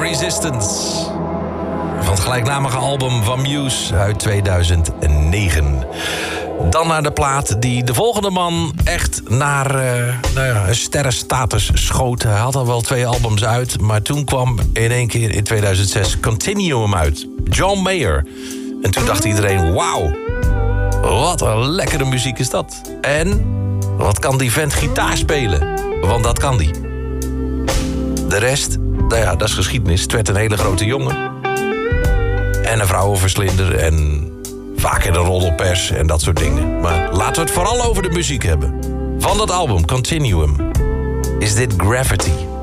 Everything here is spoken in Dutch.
Resistance. Van het gelijknamige album van Muse uit 2009. Dan naar de plaat die de volgende man echt naar een sterrenstatus schoot. Hij had al wel 2 albums uit, maar toen kwam in één keer in 2006 Continuum uit. John Mayer. En toen dacht iedereen, wauw, wat een lekkere muziek is dat. En wat kan die vent gitaar spelen? Want dat kan die. De rest, dat is geschiedenis. Het werd een hele grote jongen. En een vrouwenverslinder en vaak in de roddelpers en dat soort dingen. Maar laten we het vooral over de muziek hebben. Van dat album, Continuum, is dit Gravity.